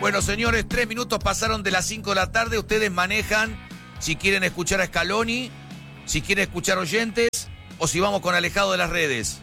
Bueno, señores, 3 minutos pasaron de las 5 de la tarde. Ustedes manejan si quieren escuchar a Scaloni, si quieren escuchar oyentes o si vamos con Alejado de las redes.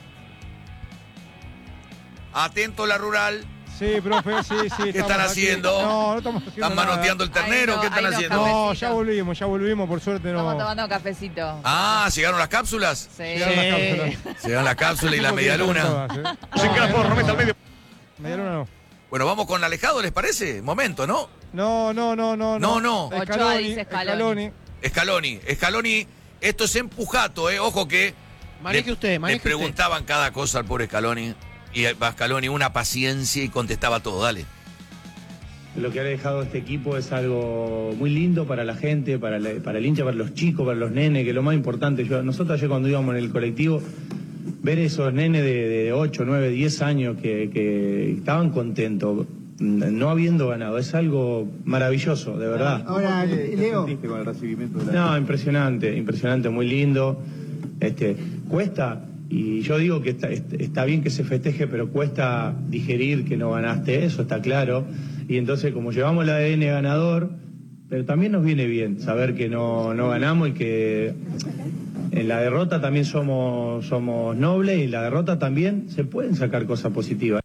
Atento la rural. Sí, profe, sí. ¿Qué están haciendo? No estamos haciendo ¿Están manoteando el ternero? ¿Qué están haciendo? No, ya volvimos, por suerte no. Estamos tomando cafecito. Ah, ¿llegaron las cápsulas? Sí. Llegaron las cápsulas y la medialuna. Sin que la porra, meta al medio. Medialuna no. Bueno, vamos con Alejado, ¿les parece? Momento, ¿no? No. Ochoa dice Scaloni. Scaloni, esto es empujato, Ojo que Maneje usted. le preguntaban cada cosa al pobre Scaloni. Y a Scaloni una paciencia y contestaba todo, dale. Lo que ha dejado este equipo es algo muy lindo para la gente, para el hincha, para los chicos, para los nenes, que es lo más importante. Nosotros ayer cuando íbamos en el colectivo, ver esos nenes de 8, 9, 10 años que estaban contentos, no habiendo ganado, es algo maravilloso, de verdad. Ahora, Leo. Con el recibimiento de No, impresionante, muy lindo. Cuesta, y yo digo que está bien que se festeje, pero cuesta digerir que no ganaste, eso está claro. Y entonces, como llevamos el ADN ganador, pero también nos viene bien saber que no ganamos y que en la derrota también somos nobles y en la derrota también se pueden sacar cosas positivas.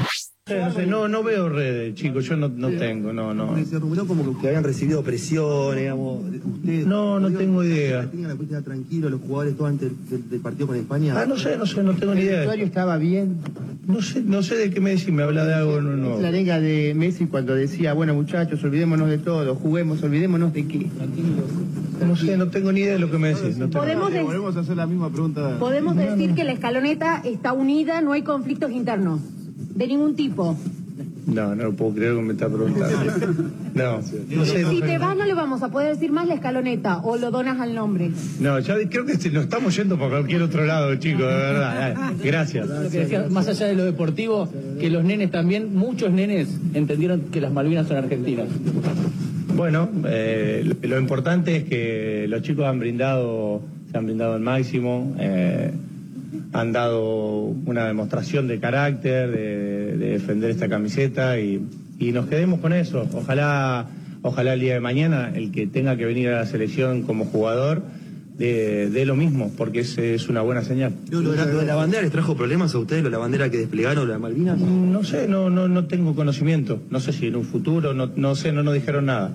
No veo redes, chicos, yo no tengo, no. Se rumoró como que habían recibido presión, digamos. Usted, no tengo idea. ¿Tenía la cuestión tranquilo los jugadores todo antes del partido con España? No sé, no tengo ni idea. ¿El vestuario estaba bien? No sé de qué me decís, me habla de algo nuevo. La arenga de Messi cuando decía, bueno muchachos, olvidémonos de todo, juguemos, olvidémonos de qué. No sé, no tengo ni idea de lo que me decís. Volvemos a hacer la misma pregunta. Podemos decir que la escaloneta está unida, no hay conflictos internos. De ningún tipo. No lo puedo creer que me está preguntando. No sé. Si te vas no le vamos a poder decir más la escaloneta o lo donas al nombre. No, ya creo que nos estamos yendo por cualquier otro lado, chicos, de verdad. Gracias. Lo que decía, más allá de lo deportivo, que los nenes también, muchos nenes entendieron que las Malvinas son argentinas. Bueno, lo importante es que los chicos se han brindado al máximo. Han dado una demostración de carácter, de defender esta camiseta y nos quedemos con eso. Ojalá el día de mañana el que tenga que venir a la selección como jugador dé lo mismo, porque es una buena señal. ¿Lo de la bandera les trajo problemas a ustedes, la bandera que desplegaron, la de Malvinas? No sé, no tengo conocimiento. No sé si en un futuro, no sé, no nos dijeron nada.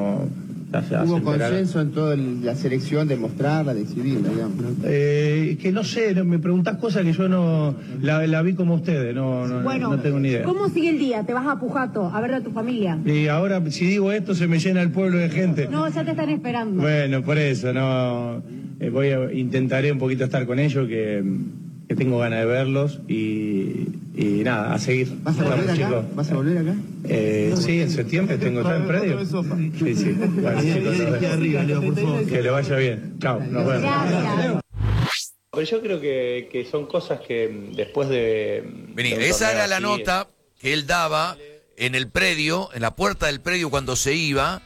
Hubo consenso en toda la selección de mostrarla, de exhibirla, digamos, ¿no? Que no sé, me preguntás cosas que yo no la vi como ustedes, no tengo ni idea. ¿Cómo sigue el día? ¿Te vas a Pujato a ver a tu familia? Y ahora, si digo esto, se me llena el pueblo de gente. No, ya te están esperando. Bueno, por eso, intentaré un poquito estar con ellos, que tengo ganas de verlos y nada, a seguir. ¿Vas a volver acá? Chicos. ¿Vas a volver acá? Sí, en septiembre tengo ya en predio. Sí. Bueno, chicos, que le vaya bien. Chao, nos vemos. Gracias. Pero yo creo que son cosas que después de... Vení, esa era la nota que él daba en el predio, en la puerta del predio cuando se iba.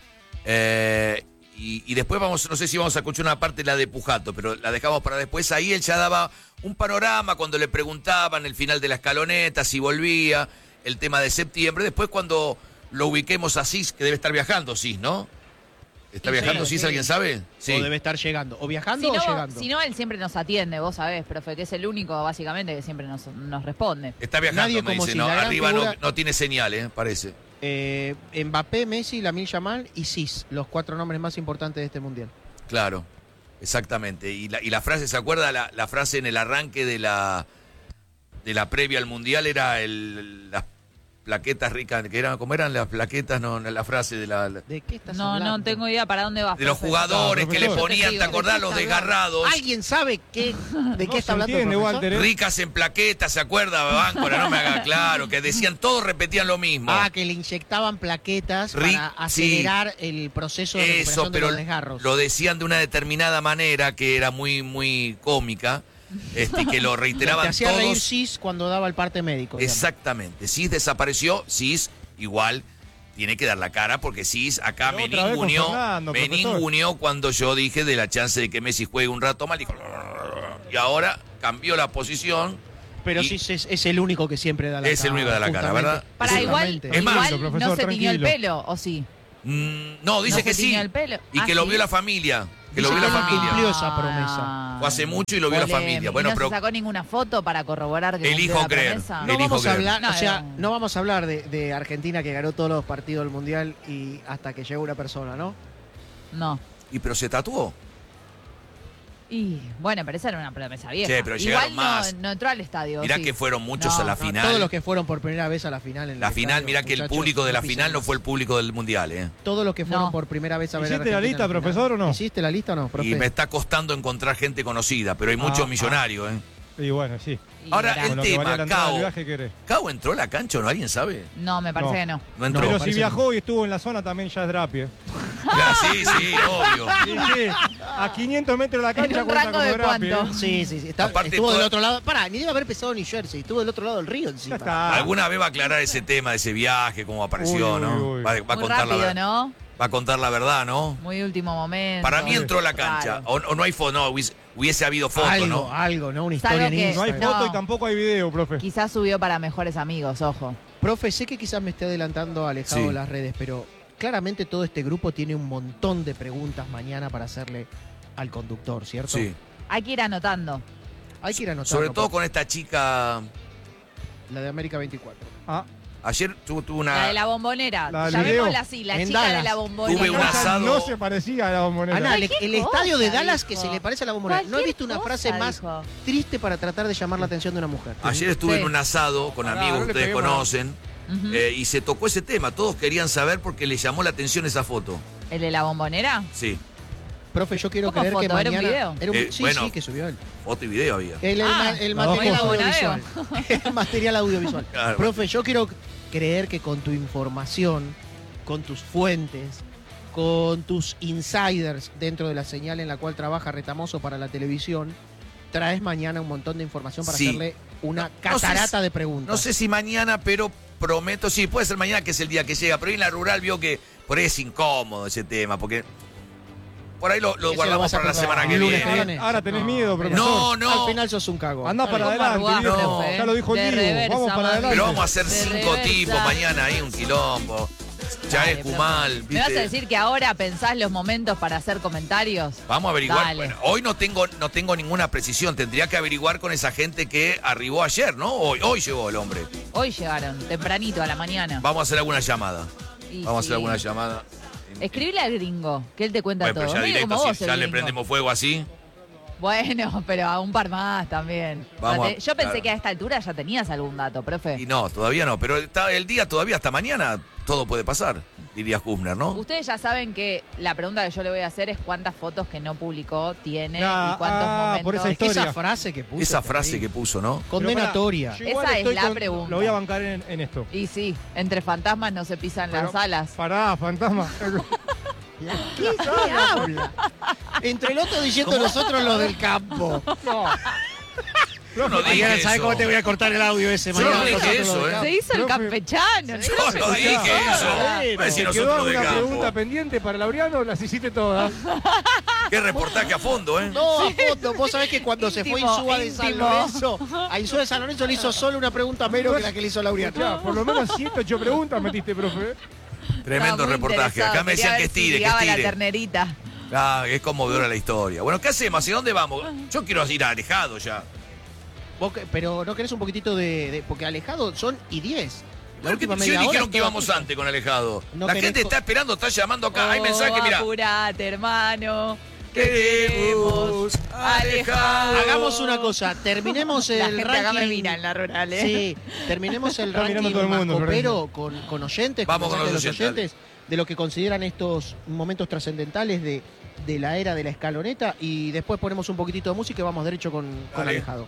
Y después no sé si vamos a escuchar una parte de la de Pujato, pero la dejamos para después. Ahí él ya daba un panorama cuando le preguntaban el final de la escaloneta, si volvía, el tema de septiembre. Después cuando lo ubiquemos a Cis, que debe estar viajando, Cis, ¿no? ¿Está viajando Cis? ¿Alguien sabe? Sí. O debe estar llegando. ¿O viajando o llegando? Si no, él siempre nos atiende, vos sabés, profe, que es el único, básicamente, que siempre nos responde. Está viajando, Nadie me como dice. si No, la gran arriba figura- no tiene señal, parece. Mbappé, Messi, Lamine Yamal y Cis, los 4 nombres más importantes de este mundial. Claro, exactamente. Y la frase, ¿se acuerda? La frase en el arranque de la previa al mundial era las plaquetas ricas, ¿cómo eran las plaquetas? No, la frase de la... ¿De qué estás No, hablando? no tengo idea para dónde vas. De los jugadores que le ponían, ¿te acordás? Los desgarrados. ¿Alguien sabe de qué está hablando? entiende, profesor? Walter, Ricas en plaquetas, ¿se acuerda? Báncora, no me haga claro, que decían, todos repetían lo mismo. Que le inyectaban plaquetas para acelerar el proceso de recuperación Eso, de pero los desgarros. lo decían de una determinada manera que era muy, muy cómica, que lo reiteraban Te hacía todos. reír Cis cuando daba el parte médico. digamos. Exactamente. Cis desapareció, Cis igual tiene que dar la cara porque Cis acá me Otra vez con Fernando, profesor. ninguneó cuando yo dije de la chance de que Messi juegue un rato mal. Dijo, y ahora cambió la posición Pero Y- sí es el único que siempre da la cara. Es el único que da la cara, justamente. ¿verdad? Para igual, Justamente. Es más, igual profesor, no se tiñó el tranquilo. pelo, ¿o sí? No, dice ¿No que se sí. tiñó el pelo? Y Ah, que lo ¿sí? vio la familia. Que lo Dice vio la que familia. cumplió esa promesa. Fue hace mucho y lo vio la familia. Bueno, ¿Y no pero se sacó ninguna foto para corroborar que Elijo cumplió la creer. promesa? No Elijo vamos a creer. hablar, No, o sea, no. no vamos a hablar de Argentina que ganó todos los partidos del Mundial y hasta que llegó una persona, ¿no? No. pero se tatuó. Y bueno, pero esa era una promesa vieja. Sí, pero llegaron igual más. no entró al estadio. Mirá sí. que fueron muchos No, a la no, final. Todos los que fueron por primera vez a la final. En el La final, estadio, mirá que el muchachos, público de la pisan final no más. fue el público del Mundial, ¿eh? Todos los que fueron No. por primera vez a ver a ¿Hiciste la Argentina lista, en final. profesor, o no? ¿Hiciste la lista o no, profe? Y me está costando encontrar gente conocida, pero hay muchos millonarios, ¿eh? Y bueno, sí. Y Ahora, mirá. el Con lo que valía tema, la entrada del Cao. viaje, ¿qué querés? ¿Cao entró a la cancha o no? ¿Alguien sabe? No, me parece No. que no. No entró. Pero si parece viajó y estuvo en la zona también ya es Drapie. Ya, sí, obvio. Sí, sí. A 500 metros de la ¿En cancha un cuenta rango como de Drapie. cuánto? Sí. Aparte Estuvo toda- del otro lado. Pará, ni debe haber pesado ni Jersey. Estuvo del otro lado del río Ya encima. está. Alguna vez va a aclarar ese tema de ese viaje, cómo apareció, Uy, ¿no? uy, uy. Va a Muy contar rápido, la ¿no? Va a contar la verdad, ¿no? Muy último momento. Para mí entró a la cancha. Claro. O no hay foto, no, hubiese habido foto, ¿no? Algo, ¿no? Una Salvo historia en que- No hay Instagram. foto No. y tampoco hay video, profe. Quizás subió para mejores amigos, ojo. Profe, sé que quizás me esté adelantando alejado Sí. de las redes, pero claramente todo este grupo tiene un montón de preguntas mañana para hacerle al conductor, ¿cierto? Sí. Hay que ir anotando. Hay que ir anotando. Sobre todo profe. con esta chica. La de América 24. Ah, Ayer tuve una. La de la bombonera. La del Llamémosla video. así, la En chica de Dallas. la bombonera. Tuve un asado. no se parecía a la bombonera. Ana, el Cualquier estadio de cosa, Dallas dijo. que se le parece a la bombonera. No he Cualquier visto una frase cosa, más dijo. triste para tratar de llamar la atención de una mujer. Ayer estuve Sí. en un asado con Pará, amigos no que le ustedes peguemos. conocen. Ujú. Y se tocó ese tema. Todos querían saber porque les llamó la atención esa foto. ¿El de la bombonera? Sí, Profe, yo quiero ¿Cómo creer que foto? ¿Era un mañana... video? Era un- sí, bueno. sí, que subió él. foto y video había. El las material dos cosas. audiovisual. El material audiovisual. Claro. Profe, yo quiero creer que con tu información, con tus fuentes, con tus insiders dentro de la señal en la cual trabaja Retamoso para la televisión, traes mañana un montón de información para Sí. hacerle una No sé catarata si- de preguntas. No sé si mañana, pero prometo, sí, puede ser mañana que es el día que llega, pero ahí en la rural vio que por ahí es incómodo ese tema, porque por ahí lo Eso lo guardamos vas a para la preparar semana que el lunes viene. que viene. Ahora tenés miedo, mira. profesor. No, no. Al final sos un cago. Andá para Con adelante, Barbajo, viejo. ¿eh? Ya lo dijo De el Dibu. reversa, Vamos para mami. adelante. Pero vamos a hacer De 5 reversa. tipos mañana ahí, un quilombo. Ya Dale, es profe. Kumal, ¿Me vas a ¿viste? decir que ahora pensás los momentos para hacer comentarios? Vamos a averiguar. Dale. Bueno, hoy no tengo ninguna precisión. Tendría que averiguar con esa gente que arribó ayer, ¿no? Hoy llegó el hombre. Hoy llegaron, tempranito, a la mañana. Vamos a hacer alguna llamada. Y Vamos a hacer sí. alguna llamada. Escribile al gringo, que él te cuenta Bueno, todo. pero ya Medio directo, como vos, si el ya le gringo. prendemos fuego así. Bueno, pero a un par más también. Vamos a- Yo pensé claro. que a esta altura ya tenías algún dato, profe. Y no, todavía no. Pero el día todavía hasta mañana todo puede pasar, diría Hubner, ¿no? Ustedes ya saben que la pregunta que yo le voy a hacer es cuántas fotos que no publicó tiene Ah, y cuántos momentos. por esa Es que esa historia. frase que puso. Esa frase que puso, ¿no? Condenatoria. Yo igual Esa es estoy la pregunta. Lo voy a bancar en esto. Y sí, entre fantasmas no se pisan Pero- las alas. Pará, fantasma. ¿Qué habla? Entre el otro diciendo nosotros los del campo. Yo no dije Mañana, eso. ¿sabes cómo te voy a cortar el audio ese? Yo no Mañana dije nosotros eso, los del ¿eh? campo. Se hizo el Profe, campechano. Yo no dije eso. Va a decir ¿Quedó nosotros de alguna campo. pregunta pendiente para Laureano? Las hiciste todas. Qué reportaje a fondo, ¿eh? No, a fondo. Vos sabés que cuando se fue Íntimo, Insúa de San íntimo. Lorenzo, a Insúa de San Lorenzo le hizo solo una pregunta menos que la que le hizo Laureano. Ya, por lo menos 7, 8 preguntas metiste, profe. Tremendo Estaba muy reportaje. interesado, Acá me quería decían que ver si estire, que llegaba la estire. ternerita. Ah, es conmovedora la historia. Bueno, ¿qué hacemos? ¿Hacia dónde vamos? Yo quiero ir alejado ya. Pero no querés un poquitito porque alejado son y 10. ¿Por qué última si media hora dijeron es que toda íbamos tuya. antes con Alejado? No La querés gente co- está esperando, está llamando acá. Hay mensajes, mira. Apurate, hermano. Queremos Alejado. Hagamos una cosa, terminemos el La gente ranking. acá me mira en la rural, ¿eh? Sí, terminemos el Está mirando ranking todo el mundo, mascopero con oyentes, Vamos con con los mensajes de oyentes, de lo que consideran estos momentos trascendentales de la era de la escaloneta y después ponemos un poquitito de música y vamos derecho con Dale. Alejado.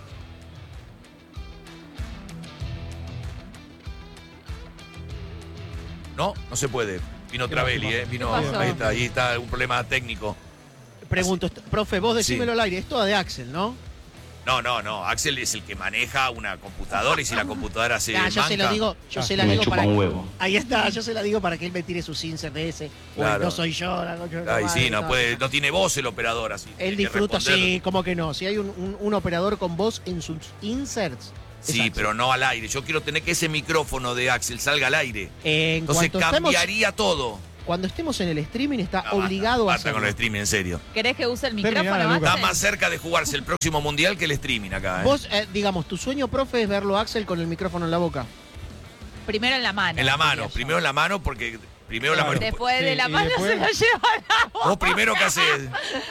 No, no se puede. Vino Travelli, Vino, ¿Qué pasó? ahí está un problema técnico. Pregunto, profe, vos decímelo al aire, es toda de Axel, ¿no? No. Axel es el que maneja una computadora y si la computadora se yo se lo digo, Me chupa un huevo. Ahí está, yo se la digo para que él me tire sus inserts de ese. Claro. No soy yo. Ay, sí, no tiene voz el operador así. Él tiene que disfruta, responder. sí, como que no. Si hay un operador con voz en sus inserts. es Sí, Axel. pero no al aire. Yo quiero tener que ese micrófono de Axel salga al aire. Entonces cuanto cambiaría todo. Cuando estemos en el streaming está obligado a Basta hacerlo. con el streaming, en serio. ¿Querés que use el Terminala, micrófono, Lucas. Está Axel? más cerca de jugarse el próximo mundial que el streaming acá, ¿eh? Vos, digamos, tu sueño, profe, es verlo a Axel con el micrófono en la boca. Primero en la mano. En la mano, diría yo. primero en la mano porque primero la mano. Después Sí, de la y mano después- se lo lleva a la boca. Vos primero que haces.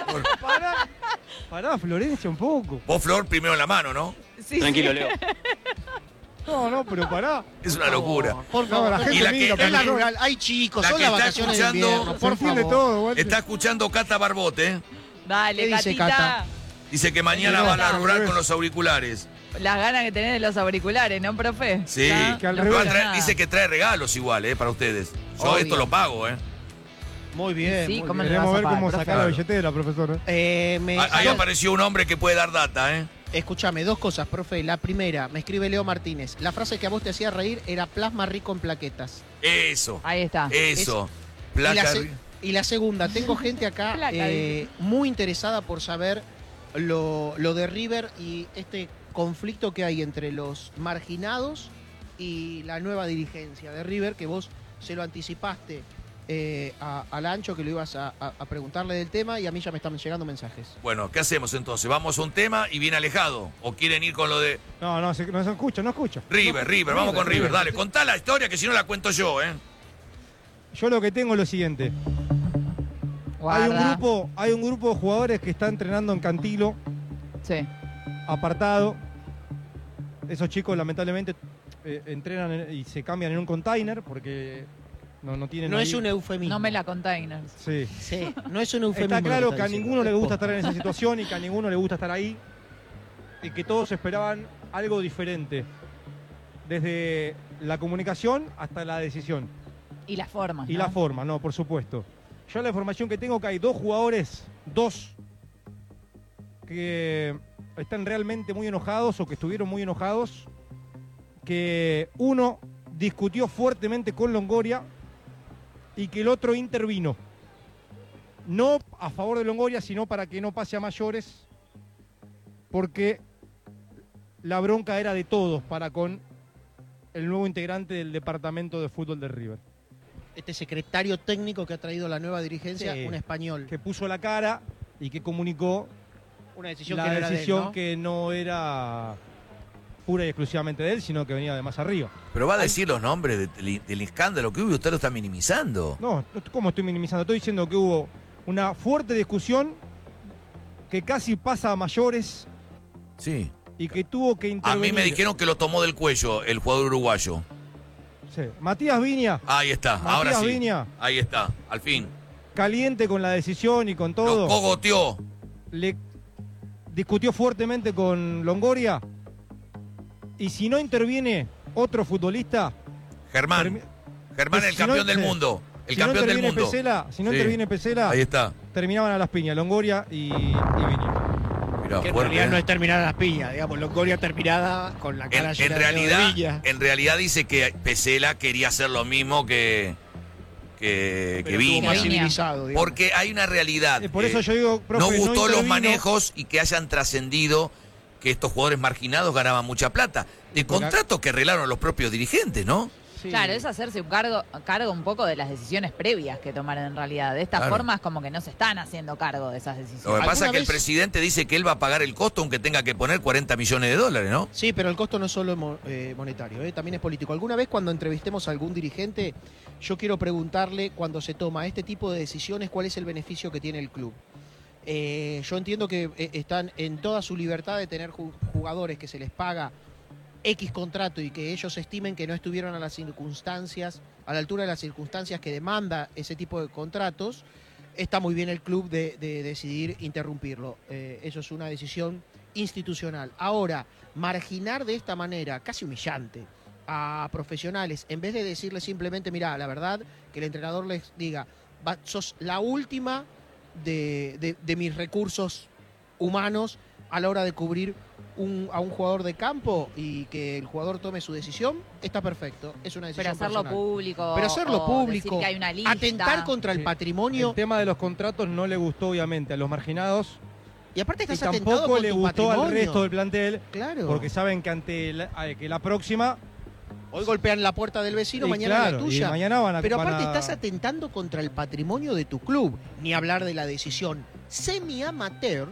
Pará, Florencia, un poco. Vos, Flor, primero en la mano, ¿no? Sí, Tranquilo, sí. Leo. No, pero pará. Es una locura. Por No, favor, la gente Y la que- mira, la es la que- rural. Hay chicos, la son que las está vacaciones de escuchando- invierno, se por entiende favor. todo, Walter. Está escuchando Cata Barbote, ¿eh? Dale, ¿Qué dice Catita. Cata? Dice que mañana No, va a la al rural revés. con los auriculares. Las ganas que tenés de los auriculares, ¿no, profe? Sí. Ya, Que al no revés. Va a pasa traer- nada. dice que trae regalos igual, para ustedes. Yo Obvio. esto lo pago, Muy bien. Sí, muy ¿cómo bien. le vas Queremos a ver pagar, cómo profe? sacar la billetera, profesor. Ahí apareció un hombre que puede dar data, ¿eh? Escúchame, dos cosas, profe. La primera, me escribe Leo Martínez. La frase que a vos te hacía reír era plasma rico en plaquetas. Eso. Ahí está. Eso. Y la, Placa. y la segunda, tengo gente acá Placa, dice. muy interesada por saber lo de River y este conflicto que hay entre los marginados y la nueva dirigencia de River, que vos se lo anticipaste al Ancho, que lo ibas a preguntarle del tema, y a mí ya me están llegando mensajes. Bueno, ¿qué hacemos entonces? ¿Vamos a un tema y bien alejado? ¿O quieren ir con lo de No se escucha. River, vamos con River. Dale, contá la historia que si no la cuento yo, ¿eh? Yo lo que tengo es lo siguiente. Guarda. Hay un grupo de jugadores que está entrenando en Cantilo, Sí. apartado. Esos chicos lamentablemente entrenan y se cambian en un container porque no tienen... No ahí- es un eufemismo. No me la containers. Sí. Sí, no es un eufemismo. Está lo claro que que a diciendo. ninguno le gusta estar en esa situación y que a ninguno le gusta estar ahí. Y que todos esperaban algo diferente. Desde la comunicación hasta la decisión. Y las formas. Y ¿no? la forma, no, por supuesto. Yo la información que tengo que hay dos jugadores, que están realmente muy enojados o que estuvieron muy enojados. Que uno discutió fuertemente con Longoria y que el otro intervino. No a favor de Longoria, sino para que no pase a mayores, porque la bronca era de todos para con el nuevo integrante del departamento de fútbol de River. Este secretario técnico que ha traído la nueva dirigencia, Sí. un español. Que puso la cara y que comunicó Una decisión la que no era de él, decisión ¿no? que no era pura y exclusivamente de él, sino que venía de más arriba. Pero va a decir los nombres del escándalo que hubo y usted lo está minimizando. No, ¿cómo estoy minimizando? Estoy diciendo que hubo una fuerte discusión que casi pasa a mayores Sí. y que tuvo que A intervenir. mí me dijeron que lo tomó del cuello el jugador uruguayo. Sí. Matías Viña, Ahí está, Matías ahora sí. Viña. Ahí está, al fin. caliente con la decisión y con Lo todo, cogoteó. le discutió fuertemente con Longoria. Y si no interviene otro futbolista, Germán, el si campeón no- del sí. mundo. El si no campeón del interviene mundo. Pesela, si no Sí. interviene Pesela, Ahí está. terminaban a las piñas, Longoria y Viña. Mirá, Que en fuerte, realidad no ¿eh? es terminar a las piñas, digamos, Longoria terminada con la cara llena de Villa. En realidad dice que Pesela quería hacer lo mismo que Pero estuvo Viña. más civilizado, digamos. Porque hay una realidad. Por eso yo digo, profe, no gustó los intervino. manejos y que hayan trascendido que estos jugadores marginados ganaban mucha plata. De Porque- contratos que arreglaron los propios dirigentes, ¿no? Sí. Claro, es hacerse un cargo un poco de las decisiones previas que tomaron en realidad. De esta Claro. forma es como que no se están haciendo cargo de esas Lo decisiones. que pasa es que el vez- presidente dice que él va a pagar el costo aunque tenga que poner 40 millones de dólares, ¿no? Sí, pero el costo no es solo monetario, también es político. Alguna vez cuando entrevistemos a algún dirigente, yo quiero preguntarle cuando se toma este tipo de decisiones, cuál es el beneficio que tiene el club. Yo entiendo que están en toda su libertad de tener jugadores que se les paga X contrato y que ellos estimen que no estuvieron a las circunstancias, a la altura de las circunstancias que demanda ese tipo de contratos. Está muy bien el club de decidir interrumpirlo. Eso es una decisión institucional. Ahora, marginar de esta manera, casi humillante, a profesionales, en vez de decirles simplemente, mira, la verdad, que el entrenador les diga, sos la última de mis recursos humanos, a la hora de cubrir a un jugador de campo y que el jugador tome su decisión, está perfecto. Es una decisión Pero hacerlo personal. público. Pero hacerlo o público, decir que hay una lista. atentar contra el Sí. patrimonio. El tema de los contratos no le gustó, obviamente, a los marginados. Y aparte Y estás atentado tampoco con le tu gustó patrimonio. al resto del plantel, Claro. porque saben que ante que la próxima... Hoy golpean la puerta del vecino, Y mañana claro, la tuya. y mañana van a- Pero van aparte a- estás atentando contra el patrimonio de tu club. Ni hablar de la decisión semi-amateur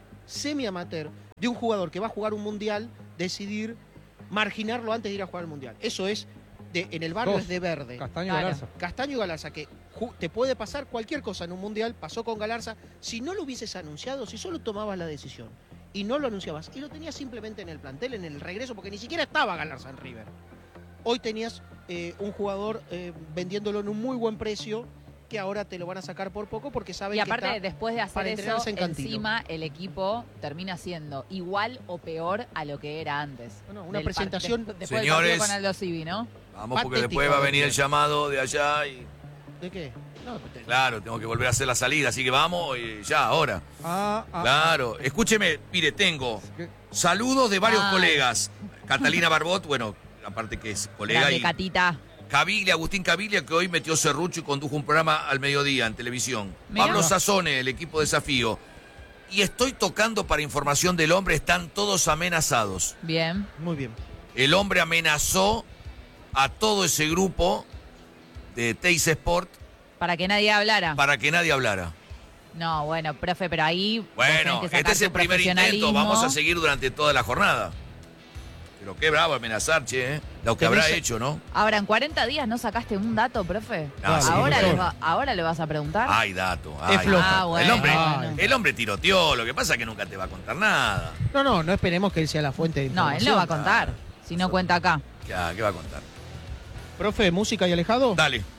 de un jugador que va a jugar un mundial, decidir marginarlo antes de ir a jugar al mundial. Eso es, en el barrio Dos. es de verde. Castaño y Claro. Galarza. Castaño y Galarza, que te puede pasar cualquier cosa en un mundial, pasó con Galarza. Si no lo hubieses anunciado, si solo tomabas la decisión y no lo anunciabas, y lo tenías simplemente en el plantel, en el regreso, porque ni siquiera estaba Galarza en River. Hoy tenías un jugador vendiéndolo en un muy buen precio, que ahora te lo van a sacar por poco porque saben Y que aparte, está después de hacer para eso, entrenarse en Cantilo. encima el equipo termina siendo igual o peor a lo que era antes. Bueno, una Del presentación- después del Señores. partido con Aldo Civi, ¿no? Vamos, porque Patético, después va a venir el Gabriel. llamado de allá y... ¿De qué? No, Claro, tengo que volver a hacer la salida, así que vamos y ya, ahora. Claro, escúcheme, mire, tengo saludos de varios colegas. Catalina Barbot, bueno, aparte que es colega, Grande y Catita. Caviglia, Agustín Caviglia, que hoy metió serrucho y condujo un programa al mediodía en televisión. Mirá. Pablo Sazone, el equipo Desafío. Y estoy tocando para información del hombre, están todos amenazados. Bien. Muy bien. El hombre amenazó a todo ese grupo de Teis Sport Para que nadie hablara. para que nadie hablara. No, bueno, profe, pero ahí. vos Bueno, tenés que sacar este es tu el primer intento, profesionalismo. vamos a seguir durante toda la jornada. Pero qué bravo amenazar, che, lo que habrá hecho, ¿no? Ahora, en 40 días no sacaste un dato, profe. Ah, sí, ahora, profesor. ahora le vas a preguntar. Hay dato, Es hay floja. dato. Ah, bueno. El hombre tiroteó, lo que pasa es que nunca te va a contar nada. No esperemos que él sea la fuente de No, información. él no va a contar. Si no cuenta acá. ¿Qué va a contar? Profe, música y alejado. Dale.